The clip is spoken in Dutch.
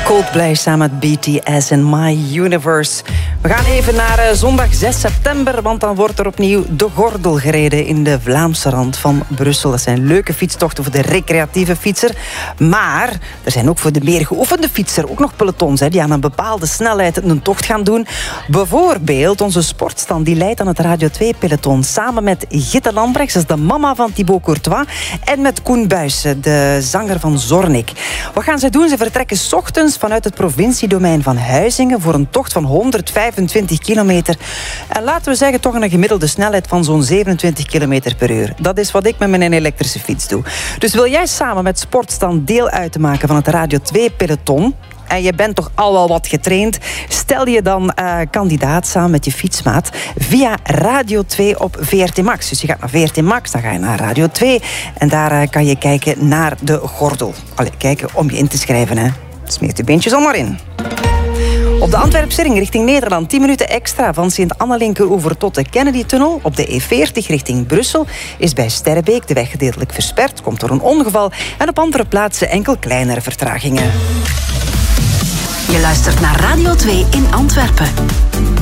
Coldplay samen met BTS en My Universe. We gaan even naar zondag 6 september, want dan wordt er opnieuw de gordel gereden in de Vlaamse rand van Brussel. Dat zijn leuke fietstochten voor de recreatieve fietser. Maar er zijn ook voor de meer geoefende fietser ook nog pelotons die aan een bepaalde snelheid een tocht gaan doen. Bijvoorbeeld onze sportstand, die leidt aan het Radio 2-peloton samen met Gitte Lambrechts, dat is de mama van Thibaut Courtois, en met Koen Buijsen, de zanger van Zornik. Wat gaan zij doen? Ze vertrekken 's ochtends vanuit het provinciedomein van Huizingen voor een tocht van 125 kilometer. En laten we zeggen toch een gemiddelde snelheid van zo'n 27 kilometer per uur. Dat is wat ik met mijn elektrische fiets doe. Dus wil jij samen met Sportstand deel uitmaken van het Radio 2-peloton... en je bent toch al wel wat getraind, stel je dan kandidaat samen met je fietsmaat via Radio 2 op VRT Max. Dus je gaat naar VRT Max, dan ga je naar Radio 2 en daar kan je kijken naar de gordel. Allee, kijken om je in te schrijven, hè. Smeert je beentjes al maar in. Op de Antwerpse-ring richting Nederland 10 minuten extra van Sint-Annelinkeroever tot de Kennedy-tunnel. Op de E40 richting Brussel is bij Sterrebeek de weg gedeeltelijk versperd. Komt door een ongeval en op andere plaatsen enkel kleinere vertragingen. Je luistert naar Radio 2 in Antwerpen.